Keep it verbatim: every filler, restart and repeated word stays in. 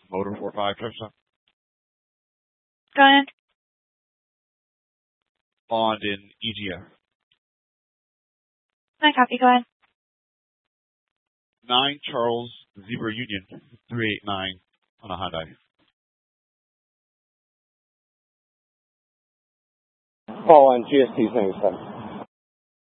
Motor four five, touchdown. Go ahead. Bond in E G F. I copy. Go ahead. nine Charles Zebra Union three eight nine on a Hyundai. Call on G S T seventy-seven.